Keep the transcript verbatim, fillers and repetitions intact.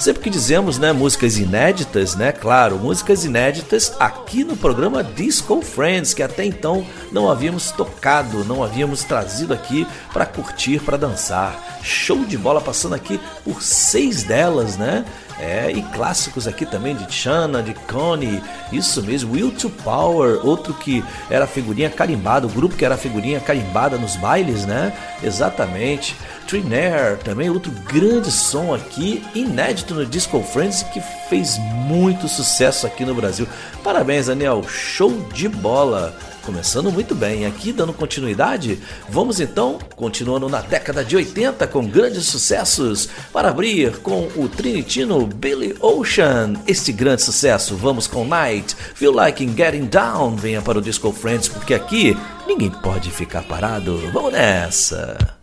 Sempre que dizemos, né, músicas inéditas, né, claro, músicas inéditas aqui no programa Disco Friends, que até então não havíamos tocado, não havíamos trazido aqui para curtir, para dançar. Show de bola, passando aqui por seis delas, né? É, e clássicos aqui também de Shanna, de Connie, isso mesmo, Will to Power, outro que era figurinha carimbada, o grupo que era figurinha carimbada nos bailes, né? Exatamente. Trinaire, também outro grande som aqui, inédito no Disco Friends, que fez muito sucesso aqui no Brasil. Parabéns, Daniel, show de bola! Começando muito bem, aqui dando continuidade, vamos então, continuando na década de oitenta com grandes sucessos, para abrir com o trinitino Billy Ocean, este grande sucesso, vamos com Night, Feel Like Getting Down, venha para o Disco Friends, porque aqui ninguém pode ficar parado, vamos nessa!